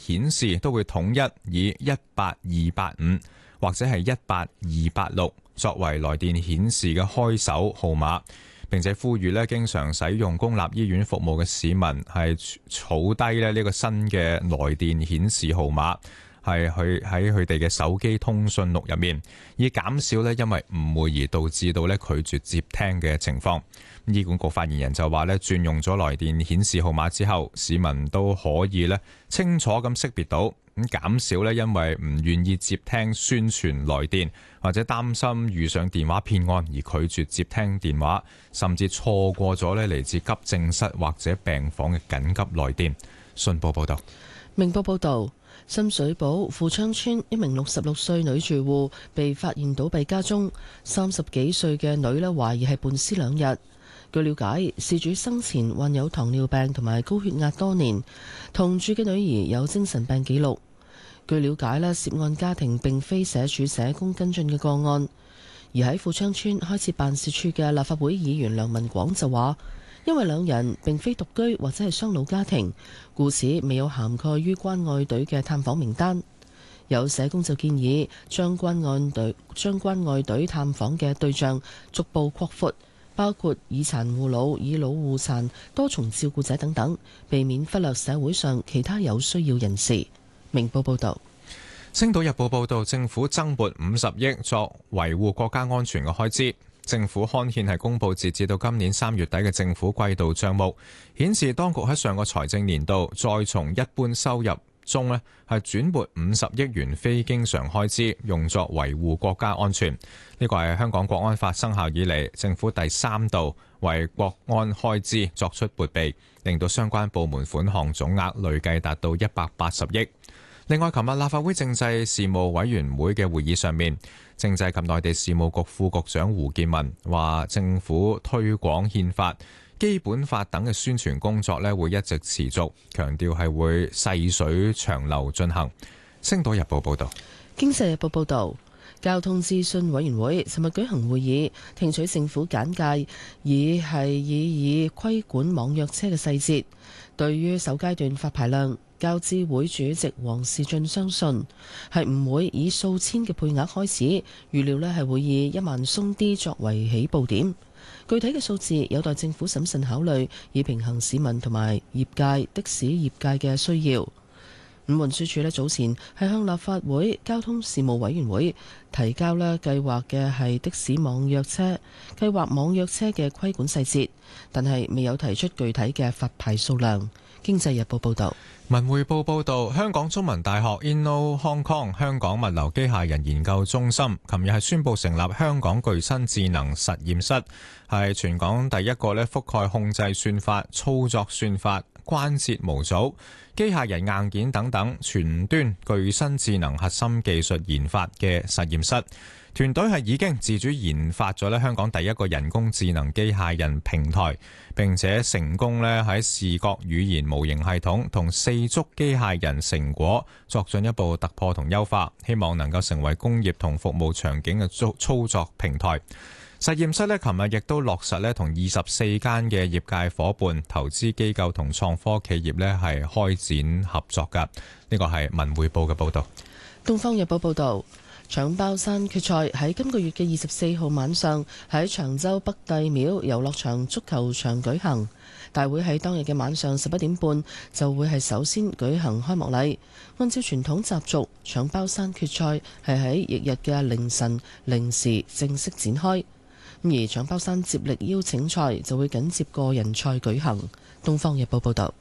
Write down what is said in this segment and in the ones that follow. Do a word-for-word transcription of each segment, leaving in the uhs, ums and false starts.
顯示都會統一以一八二八五或者係一八二八六作為來電顯示嘅開手號碼，並且呼籲咧經常使用公立醫院服務嘅市民係儲低咧呢個新嘅來電顯示號碼，係去喺佢哋嘅手機通訊錄入面，以減少咧因為誤會而導致到咧拒絕接聽嘅情況。醫管局發言人就話咧，轉用咗來電顯示號碼之後，市民都可以咧清楚咁識別到，咁減少咧因為唔願意接聽宣傳來電，或者擔心遇上電話騙案而拒絕接聽電話，甚至錯過咗咧嚟自急症室或者病房嘅緊急來電。信報報道。 明報報道，深水埗富昌村一名六十六歲女住戶被發現倒斃家中，三十幾歲嘅女咧懷疑係半屍兩日。據了解，事主生前患有糖尿病同埋高血壓多年，同住嘅女兒有精神病記錄。據了解咧，涉案家庭並非社署社工跟進嘅個案，而喺富昌村開設辦事處嘅立法會議員梁文廣就話，因為兩人並非獨居或者係雙老家庭，故此未有涵蓋於關愛隊嘅探訪名單。有社工就建議將關愛隊將關愛隊探訪嘅對象逐步擴闊，包括以殘護老、以老護殘、多重照顧者等等，避免忽略社會上其他有需要人士。明報報道。 星島日報報道，政府增撥五十億作維護國家安全嘅開支。政府刊憲係公佈截至到今年三月底嘅政府季度帳目，顯示當局喺上個財政年度再從一般收入中呢係轉撥五十億元非經常開支，用作維護國家安全。呢個係香港國安法生效以嚟政府第三度為國安開支作出撥備，令到相關部門款項總額累計達到一百八十億。另外，琴日立法會政制事務委員會嘅會議上面，政制及內地事務局副局長胡建文話，政府推廣憲法、基本法等嘅宣傳工作咧會一直持續，強調係會細水長流進行。星島日報報道。 經濟日報報道，交通諮詢委員會尋日舉行會議，聽取政府簡介，以係以以規管網約車嘅細節。對於首階段發牌量，交諮會主席黃士俊相信係唔會以數千嘅配額開始，預料咧係會以一萬鬆啲作為起步點。具體嘅數字有待政府審慎考慮，以平衡市民同埋業界的士業界嘅需要。咁運輸署咧早前係向立法會交通事務委員會提交咧計劃嘅係的士網約車計劃網約車嘅規管細節，但係未有提出具體嘅發牌數量。經濟日報報道。 文匯報報道，香港中文大學 Inno Hong Kong 香港物流機械人研究中心琴日係宣布成立香港具身智能實驗室，係全港第一個咧覆蓋控制算法、操作算法、關節模組、機械人硬件等等全端具身智能核心技術研發嘅實驗室。團隊係已經自主研發咗咧香港第一個人工智能機械人平台，並且成功咧喺視覺語言模型系統同四足機械人成果作進一步突破同優化，希望能夠成為工業同服務場景嘅操操作平台。實驗室咧，琴日亦都落實咧同二十四間嘅業界夥伴、投資機構同創科企業咧係開展合作㗎。呢個係文匯報嘅報導。 東方日報報導。搶包山決賽喺今個月嘅二十四號晚上喺長洲北帝廟遊樂場足球場舉行，大會喺當日嘅晚上十一點半就會係首先舉行開幕禮。按照傳統習俗，搶包山決賽係喺翌日嘅凌晨零時正式展開，而搶包山接力邀請賽就會緊接個人賽舉行。東方日報報道。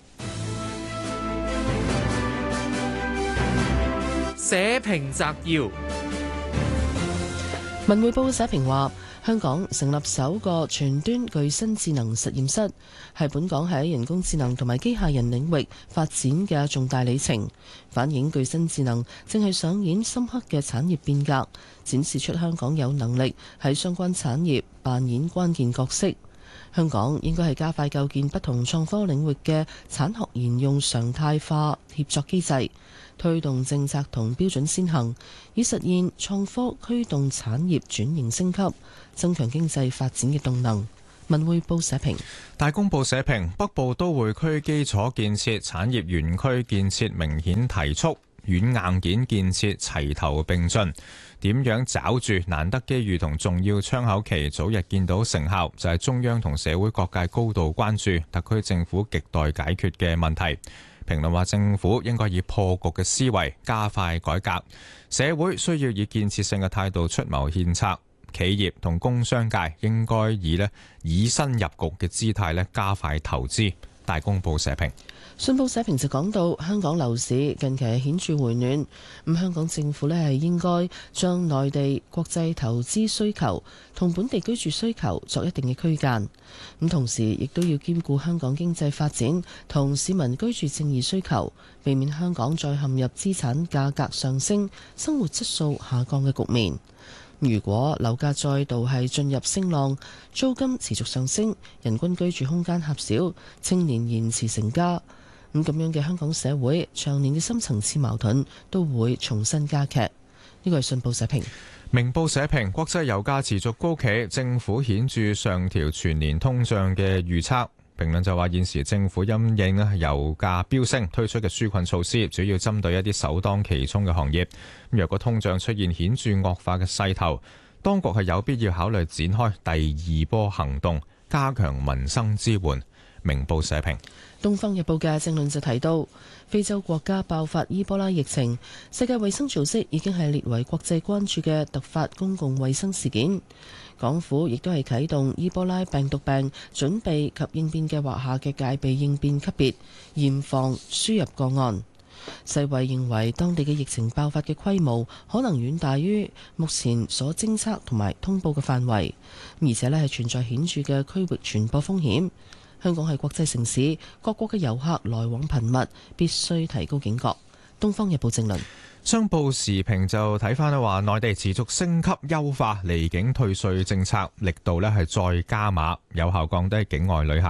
社評摘要： 文匯報社評話，香港成立首個全端具身智能實驗室，係本港喺人工智能同埋機械人領域發展嘅重大里程，反映具身智能正係上演深刻嘅產業變革，展示出香港有能力喺相關產業扮演關鍵角色。香港應該係加快構建不同創科領域嘅產學研用常態化協作機制，推動政策同標準先行，以實現創科驅動產業轉型升級，增強經濟發展嘅動能。 文匯報社評。 大公報社評，北部都會區基礎建設、產業園區建設明顯提速，軟硬件建設齊頭並進。點樣抓住難得機遇同重要窗口期，早日見到成效，就係中央同社會各界高度關注，特區政府亟待解決嘅問題。評論話，政府應該以破局嘅思維加快改革，社會需要以建設性嘅態度出謀獻策，企業同工商界應該以咧以身入局嘅姿態咧加快投資。大公報社評。 信報社評就講到，香港樓市近期係顯著回暖，咁香港政府呢係應該將內地國際投資需求同本地居住需求作一定嘅區間，咁同時亦都要兼顧香港經濟發展同市民居住正義需求，避免香港再陷入資產價格上升、生活質素下降嘅局面。如果樓價再度係進入升浪，租金持續上升，人均居住空間狹小，青年延遲成家，咁咁樣嘅香港社會長年嘅深層次矛盾都會重新加劇。呢個係信報社評。 明報社評，國際油價持續高企，政府顯著上調全年通脹嘅預測。評論就話，現時政府因應油價飆升推出嘅紓困措施，主要針對一啲首當其衝嘅行業。若果通脹出現顯著惡化嘅勢頭，當局係有必要考慮展開第二波行動，加強民生支援。明報社評。 東方日報嘅政論就提到，非洲國家爆發伊波拉疫情，世界衛生組織已經係列為國際關注嘅突發公共衛生事件。港府亦都係啟動伊波拉病毒病準備及應變計劃下嘅戒備應變級別，嚴防輸入個案。世衛認為當地嘅疫情爆發嘅規模可能遠大於目前所偵測同埋通報嘅範圍，而且呢係存在顯著嘅區域傳播風險。香港係國際城市，各國嘅遊客來往頻密，必須提高警覺。《東方日報》正論。 商報時評就睇翻咧話，內地持續升級優化離境退稅政策，力度咧係再加碼，有效降低境外旅客